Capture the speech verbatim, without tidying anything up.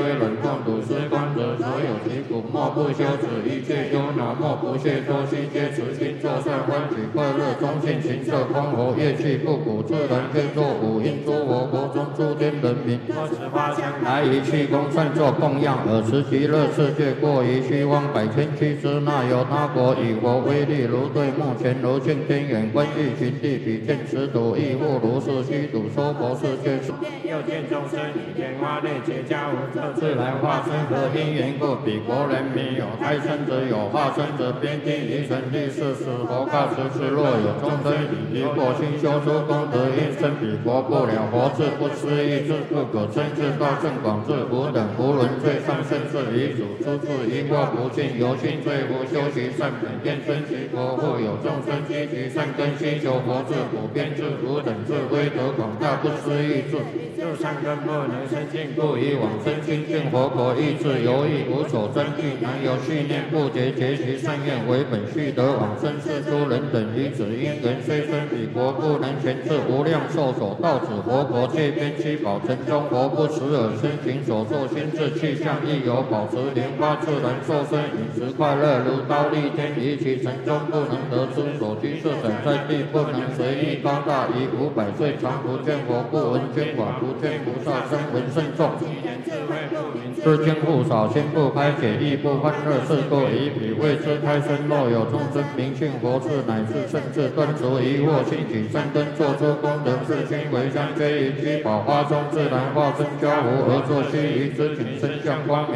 人共睹是观者，所有其苦莫不休止，一切忧恼莫不懈脱，悉皆持心作善，欢喜快乐，中性行色空活，业气不苦，自然可作五应诸佛国中诸天人民，多持花香来于气功善作供养，尔时极乐世界过于虚妄百千七之那有他国以佛威力如对目前如镜天眼观欲寻地比见持土亦复如是虚土娑婆世界又见众生以天花内结跏无色自然化身何因缘故彼国人民有胎生者有化身者边听于神地是使佛告时之若有众生以离过心修诸功德因生彼国不了佛智不思议智不可称智道正广智无等无伦最上甚至遗主出自因过不尽由心罪不修习善本愿生其国复有众生积极善根心求佛智普遍智无等智威德广大不思议智就善根不能生尽故以往生清净佛国意志犹豫无所争议难有续念不竭结其善愿为本续得往生是诸人等于子因人虽生彼国不能全至无量寿所道子佛国界边七宝城中佛不时而身行所作心智气象亦有保持莲花自然受生饮食快乐如刀立天于其城中不能得知所居是等在地不能随意高大于五百岁常不见佛不闻见法不见菩萨声闻甚众知经不少心不开解亦不欢乐是故以彼为之开身若有众生明信佛智乃至甚至断除疑惑兴起善根作出功德是心为香非于居宝花中自然化身交无而作须臾之景身相光明